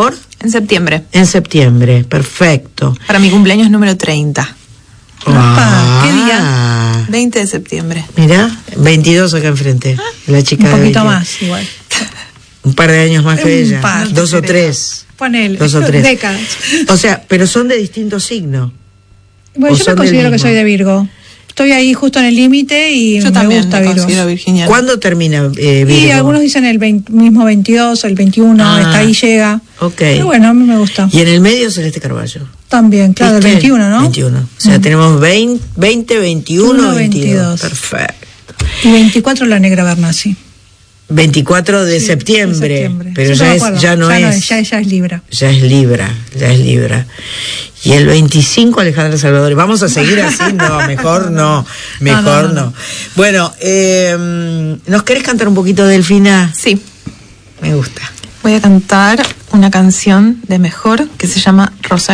por? En septiembre. En septiembre, perfecto. Para mi cumpleaños número 30. ¿Qué día? 20 de septiembre. Mirá, 22 acá enfrente. La chica Un poquito de 20. más, igual. Un par de años más que ella. par, 2 o 3. Ponele. 2 o 3. Décadas. O sea, pero son de distintos signos. Bueno, ¿O yo son me considero del que mismo? soy de Virgo. Estoy ahí justo en el límite y Yo me también gusta me Virgo. considero virginiana. ¿Cuándo termina Y Virgo? algunos dicen el mismo 22 o el 21, hasta ahí llega. Ok. Pero bueno, a mí me gusta. Y en el medio Celeste Carballo. También, claro, el ¿Viste? 21, ¿no? 21. O sea, tenemos 20, 21, 22. 22. Perfecto. Y 24 la Negra Bernasi. 24 de Sí, septiembre. de septiembre. Pero Yo ya me es, acuerdo. ya no ya es. ya es Libra. Ya es Libra, ya es Libra. Y el 25 Alejandra Salvador. ¿Vamos a seguir así? No, mejor no. Mejor no. Bueno, ¿nos querés cantar un poquito, Delfina? Sí. Me gusta. Voy a cantar una canción de Mejor que se llama Rosario.